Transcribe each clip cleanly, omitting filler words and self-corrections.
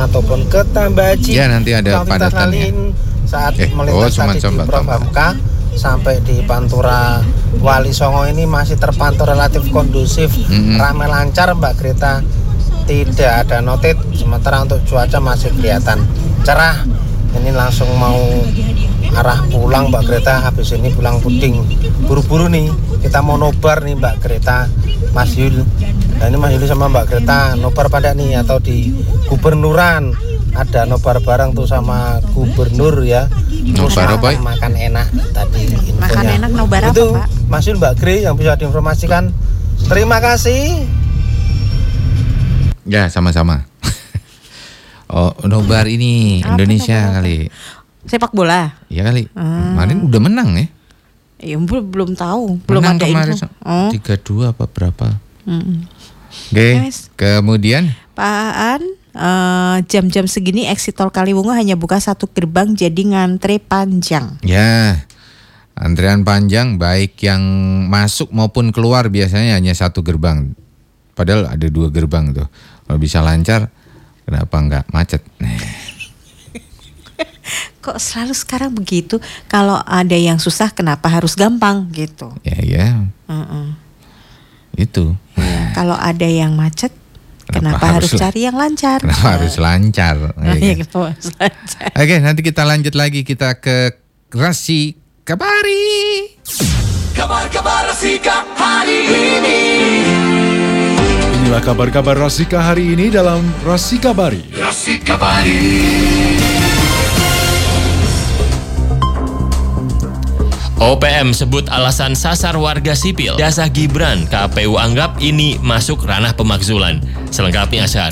ataupun ke Tambaji. Ya, nanti ada padatannya. Saat melintas tadi di Prof Hamka sampai di Pantura Wali Songo ini masih terpantau relatif kondusif, ramai lancar Mbak Greta, tidak ada notit. Sementara untuk cuaca masih kelihatan cerah. Ini langsung mau arah pulang Mbak Greta, habis ini pulang puding. Buru-buru nih, kita mau nobar nih Mbak Greta, Mas Yul. Nah ini Mas Yul sama Mbak Greta nobar pada nih atau di Gubernuran. Ada nobar bareng tuh sama gubernur ya. Nobar apa? Makan enak tadi infonya. Makan enak nobar apa itu, Pak? Mas Yul, Mbak Gre yang bisa diinformasikan. Terima kasih. Ya, sama-sama. Oh, nobar ini Apa Indonesia nobar? kali. Sepak bola. Iya kali. Kemarin udah menang ya. Ya belum tahu, belum Menang ada kemarin. info. Oh. 3-2 apa berapa? Oke. Yes. Kemudian Pak Aan, jam-jam segini exit tol Kaliwungu hanya buka satu gerbang jadi ngantre panjang. ya, antrean panjang baik yang masuk maupun keluar biasanya hanya satu gerbang. Padahal ada 2 gerbang tuh. Kalau bisa lancar, kenapa nggak macet? Kok selalu sekarang begitu? Kalau ada yang susah kenapa harus gampang gitu? Ya. Itu. Kalau ada yang macet kenapa harus cari yang lancar? Kenapa harus lancar? Ya, kenapa harus lancar? Oke, nanti kita lanjut lagi, kita ke Rasi Kabari. Kabar-kabar Rasika hari ini. Inilah kabar-kabar Rasika hari ini dalam Rasika Bari. Rasika Bari. OPM sebut alasan sasar warga sipil. Dasar Gibran, KPU anggap ini masuk ranah pemakzulan. Selengkapnya Asyar.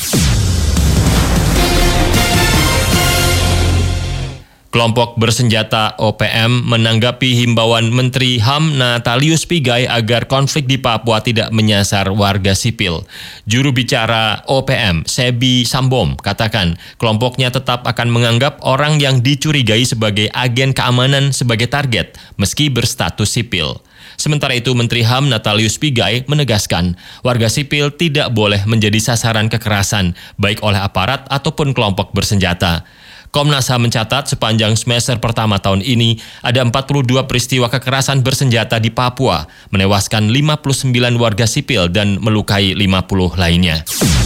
Kelompok bersenjata OPM menanggapi himbauan Menteri HAM Natalius Pigai agar konflik di Papua tidak menyasar warga sipil. Juru bicara OPM, Sebi Sambom, katakan kelompoknya tetap akan menganggap orang yang dicurigai sebagai agen keamanan sebagai target, meski berstatus sipil. Sementara itu, Menteri HAM Natalius Pigai menegaskan warga sipil tidak boleh menjadi sasaran kekerasan, baik oleh aparat ataupun kelompok bersenjata. Komnas HAM mencatat sepanjang semester pertama tahun ini ada 42 peristiwa kekerasan bersenjata di Papua, menewaskan 59 warga sipil dan melukai 50 lainnya.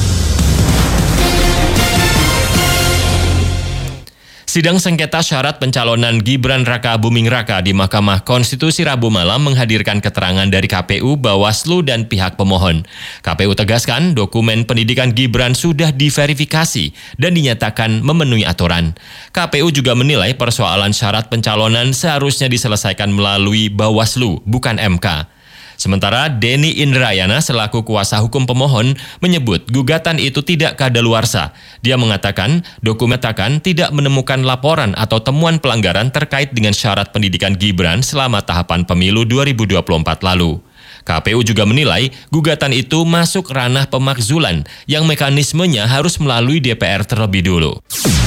Sidang sengketa syarat pencalonan Gibran Raka Buming Raka di Mahkamah Konstitusi Rabu malam menghadirkan keterangan dari KPU, Bawaslu, dan pihak pemohon. KPU tegaskan dokumen pendidikan Gibran sudah diverifikasi dan dinyatakan memenuhi aturan. KPU juga menilai persoalan syarat pencalonan seharusnya diselesaikan melalui Bawaslu, bukan MK. Sementara Denny Indrayana selaku kuasa hukum pemohon menyebut gugatan itu tidak kadaluarsa. Dia mengatakan dokumen tidak menemukan laporan atau temuan pelanggaran terkait dengan syarat pendidikan Gibran selama tahapan pemilu 2024 lalu. KPU juga menilai gugatan itu masuk ranah pemakzulan yang mekanismenya harus melalui DPR terlebih dulu.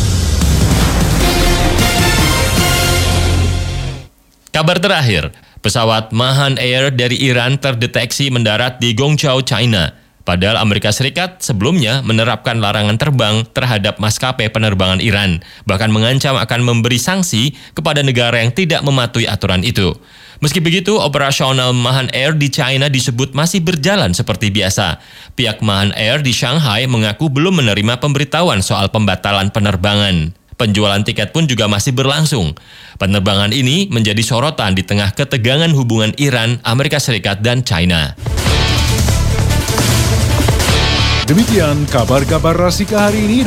Kabar terakhir, pesawat Mahan Air dari Iran terdeteksi mendarat di Guangzhou, China. Padahal Amerika Serikat sebelumnya menerapkan larangan terbang terhadap maskapai penerbangan Iran, bahkan mengancam akan memberi sanksi kepada negara yang tidak mematuhi aturan itu. Meski begitu, operasional Mahan Air di China disebut masih berjalan seperti biasa. Pihak Mahan Air di Shanghai mengaku belum menerima pemberitahuan soal pembatalan penerbangan. Penjualan tiket pun juga masih berlangsung. Penerbangan ini menjadi sorotan di tengah ketegangan hubungan Iran, Amerika Serikat, dan China. Demikian kabar-kabar Rasika hari ini